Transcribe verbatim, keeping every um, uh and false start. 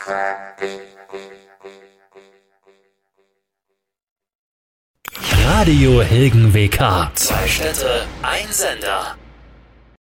Radio Hilgen W K. Zwei Städte, ein Sender.